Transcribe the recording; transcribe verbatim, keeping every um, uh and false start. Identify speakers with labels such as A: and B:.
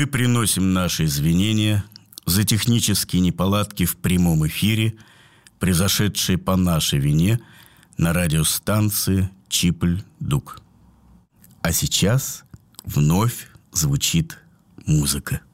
A: Мы приносим наши извинения за технические неполадки в прямом эфире, произошедшие по нашей вине на радиостанции Чипль-Дук. А сейчас вновь звучит музыка.